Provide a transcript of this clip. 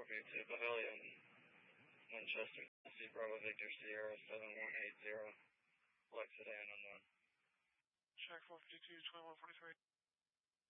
452 Pavilion, Winchester, Tennessee, Bravo Victor Sierra 7180, black sedan unknown. Check 452, 2143.